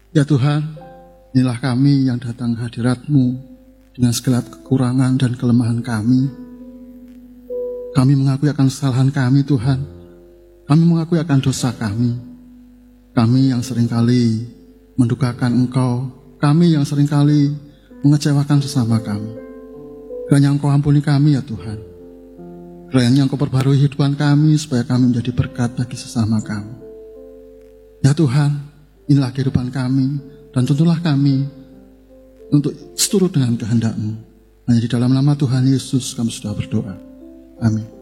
Ya Tuhan, inilah kami yang datang ke hadirat-Mu dengan segala kekurangan dan kelemahan kami. Kami mengakui akan kesalahan kami Tuhan. Kami mengakui akan dosa kami. Kami yang seringkali mendukakan Engkau. Kami yang seringkali mengecewakan sesama kami. Kiranya Engkau ampuni kami ya Tuhan. Kiranya Engkau perbarui hidupan kami supaya kami menjadi berkat bagi sesama kami. Ya Tuhan, inilah kehidupan kami dan tuntunlah kami untuk seturut dengan kehendak-Mu. Hanya di dalam nama Tuhan Yesus kami sudah berdoa. Amin.